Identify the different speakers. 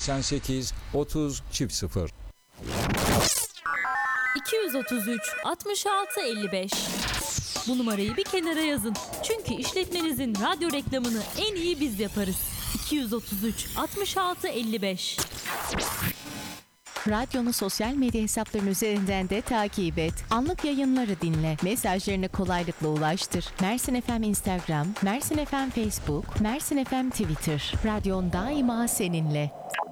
Speaker 1: 88 30 0.
Speaker 2: 233 66 55. Bu numarayı bir kenara yazın. Çünkü işletmenizin radyo reklamını en iyi biz yaparız. 233 66 55.
Speaker 3: Radyonu sosyal medya hesaplarının üzerinden de takip et. Anlık yayınları dinle. Mesajlarını kolaylıkla ulaştır. Mersin FM Instagram, Mersin FM Facebook, Mersin FM Twitter. Radyon daima seninle.